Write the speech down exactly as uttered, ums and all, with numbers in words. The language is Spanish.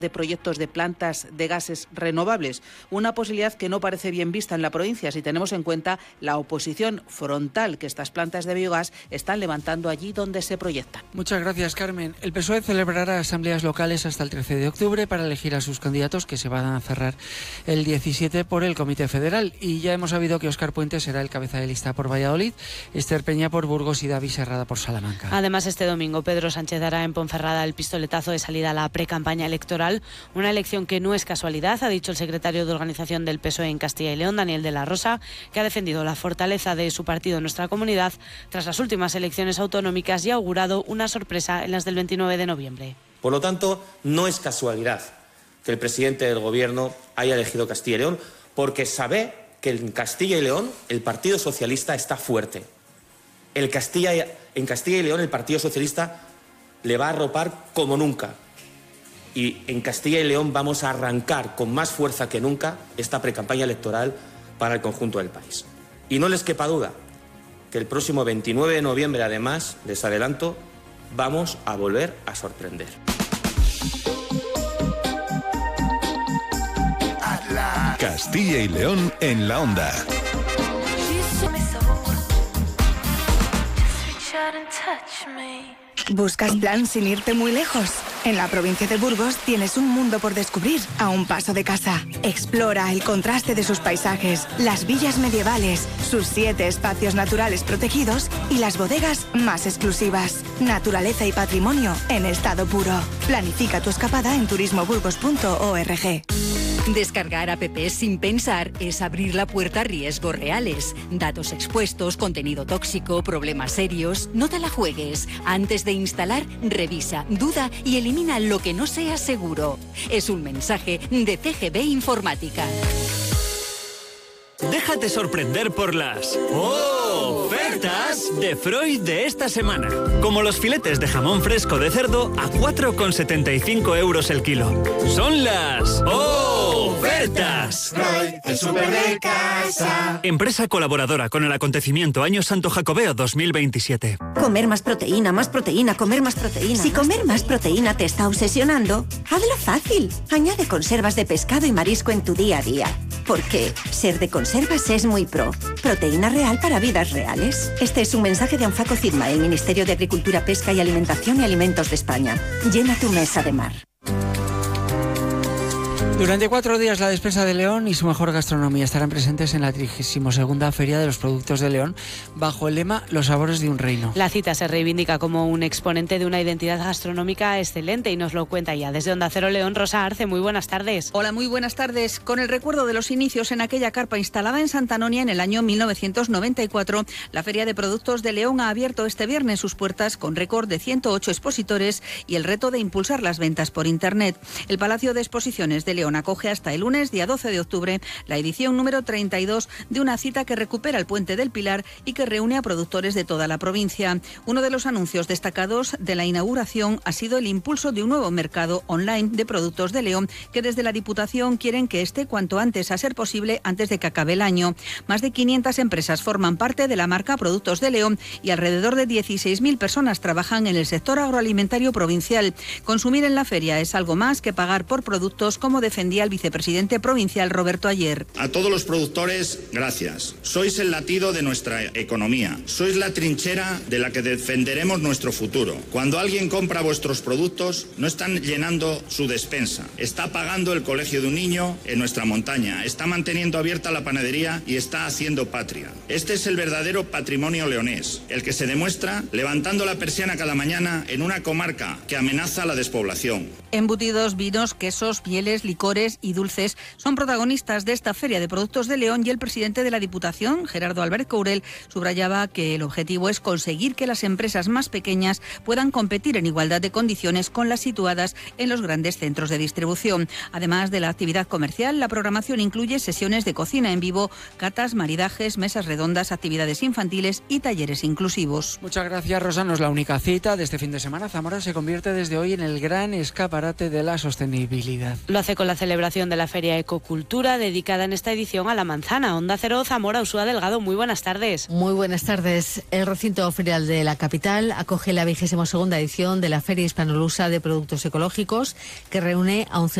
de proyectos de plantas de gases renovables, una posibilidad que no parece bien vista en la provincia si tenemos en cuenta la oposición frontal que estas plantas de biogás están levantando allí donde se proyectan. Muchas gracias, Carmen. El P S O E celebrará asambleas locales hasta el trece de octubre para elegir a sus candidatos, que se van a cerrar el diecisiete por el Comité Federal, y ya hemos sabido que Óscar Puente será el cabeza de lista por Valladolid, Esther Peña por Burgos y David Serrada por Salamanca. Además, este domingo Pedro Sánchez dará en Ponferrada el pistoletazo de salida a la precampaña electoral. Una elección que no es casualidad, ha dicho el secretario de organización del P S O E en Castilla y León, Daniel de la Rosa, que ha defendido la fortaleza de su partido en nuestra comunidad tras las últimas elecciones autonómicas y ha augurado una sorpresa en las del veintinueve de noviembre. Por lo tanto, no es casualidad que el presidente del Gobierno haya elegido Castilla y León, porque sabe que en Castilla y León el Partido Socialista está fuerte. El Castilla, en Castilla y León el Partido Socialista le va a arropar como nunca. Y en Castilla y León vamos a arrancar con más fuerza que nunca esta precampaña electoral para el conjunto del país. Y no les quepa duda que el próximo veintinueve de noviembre, además, les adelanto, vamos a volver a sorprender. Castilla y León en la onda. ¿Buscas plan sin irte muy lejos? En la provincia de Burgos tienes un mundo por descubrir a un paso de casa. Explora el contraste de sus paisajes, las villas medievales, sus siete espacios naturales protegidos y las bodegas más exclusivas. Naturaleza y patrimonio en estado puro. Planifica tu escapada en turismo burgos punto org. Descargar apps sin pensar es abrir la puerta a riesgos reales. Datos expuestos, contenido tóxico, problemas serios. No te la juegues. Antes de instalar, revisa, duda y elimina lo que no sea seguro. Es un mensaje de C G B Informática. Déjate sorprender por las ofertas de Freud de esta semana. Como los filetes de jamón fresco de cerdo a cuatro con setenta y cinco euros el kilo. Son las ofertas. Freud, el súper de casa. Empresa colaboradora con el acontecimiento Año Santo Jacobeo dos mil veintisiete. Comer más proteína, más proteína, comer más proteína. Si comer más proteína te está obsesionando, hazlo fácil. Añade conservas de pescado y marisco en tu día a día. Porque ser de conservas es muy pro. Proteína real para vidas reales. Este es un mensaje de Anfaco Cidma, el Ministerio de Agricultura, Pesca y Alimentación y Alimentos de España. Llena tu mesa de mar. Durante cuatro días la Despensa de León y su mejor gastronomía estarán presentes en la trigésima segunda Feria de los Productos de León bajo el lema Los sabores de un reino. La cita se reivindica como un exponente de una identidad gastronómica excelente y nos lo cuenta ya desde Onda Cero León, Rosa Arce. Muy buenas tardes. Hola, muy buenas tardes. Con el recuerdo de los inicios en aquella carpa instalada en Santa Anonia en el año mil novecientos noventa y cuatro, la Feria de Productos de León ha abierto este viernes sus puertas con récord de ciento ocho expositores y el reto de impulsar las ventas por Internet. El Palacio de Exposiciones de León acoge hasta el lunes, día doce de octubre, la edición número treinta y dos de una cita que recupera el Puente del Pilar y que reúne a productores de toda la provincia. Uno de los anuncios destacados de la inauguración ha sido el impulso de un nuevo mercado online de productos de León que desde la Diputación quieren que esté cuanto antes, a ser posible, antes de que acabe el año. Más de quinientas empresas forman parte de la marca Productos de León y alrededor de dieciséis mil personas trabajan en el sector agroalimentario provincial. Consumir en la feria es algo más que pagar por productos, como defendía el vicepresidente provincial Roberto Ayer. A todos los productores, gracias. Sois el latido de nuestra economía. Sois la trinchera de la que defenderemos nuestro futuro. Cuando alguien compra vuestros productos, no están llenando su despensa. Está pagando el colegio de un niño en nuestra montaña. Está manteniendo abierta la panadería y está haciendo patria. Este es el verdadero patrimonio leonés, el que se demuestra levantando la persiana cada mañana en una comarca que amenaza la despoblación. Embutidos, vinos, quesos, pieles, licores y dulces son protagonistas de esta Feria de Productos de León, y el presidente de la Diputación, Gerardo Albert Courel, subrayaba que el objetivo es conseguir que las empresas más pequeñas puedan competir en igualdad de condiciones con las situadas en los grandes centros de distribución. Además de la actividad comercial, la programación incluye sesiones de cocina en vivo, catas, maridajes, mesas redondas, actividades infantiles y talleres inclusivos. Muchas gracias, Rosa. No es la única cita de este fin de semana. Zamora se convierte desde hoy en el gran escaparate de la sostenibilidad. Lo hace con la la celebración de la Feria Ecocultura, dedicada en esta edición a la manzana. Onda Cero, Zamora, Ursúa Delgado, muy buenas tardes. Muy buenas tardes. El recinto ferial de la capital acoge la vigésima segunda edición de la Feria Hispanolusa de Productos Ecológicos, que reúne a un